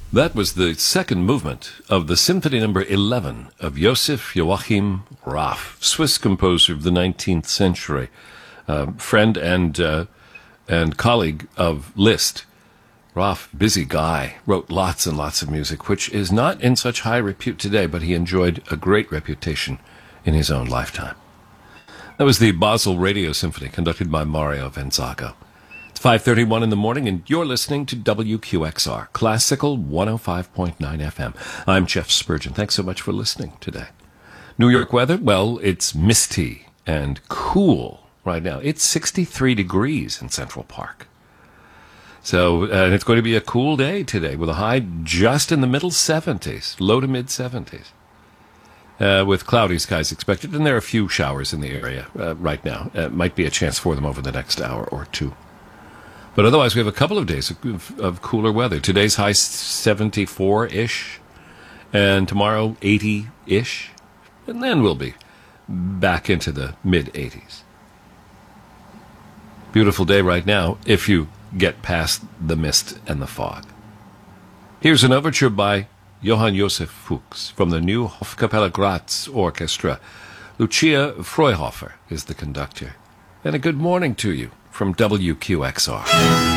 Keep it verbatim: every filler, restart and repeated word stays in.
That was the second movement of the Symphony Number eleven of Joseph Joachim Raff, Swiss composer of the nineteenth century, uh, friend and uh, and colleague of Liszt. Raff, busy guy, wrote lots and lots of music, which is not in such high repute today, but he enjoyed a great reputation in his own lifetime. That was the Basel Radio Symphony, conducted by Mario Vanzago. It's five thirty-one in the morning, and you're listening to W Q X R, Classical one oh five point nine F M. I'm Jeff Spurgeon. Thanks so much for listening today. New York weather, well, it's misty and cool right now. It's sixty-three degrees in Central Park. So uh, it's going to be a cool day today with a high just in the middle seventies, low to mid seventies. Uh, with cloudy skies expected, and there are a few showers in the area uh, right now. Uh, might be a chance for them over the next hour or two. But otherwise, we have a couple of days of, of cooler weather. Today's high seventy-four-ish, and tomorrow eighty-ish, and then we'll be back into the mid-eighties. Beautiful day right now, if you get past the mist and the fog. Here's an overture by Johann Josef Fuchs from the new Hofkapelle Graz Orchestra. Lucia Freuhofer is the conductor. And a good morning to you from W Q X R.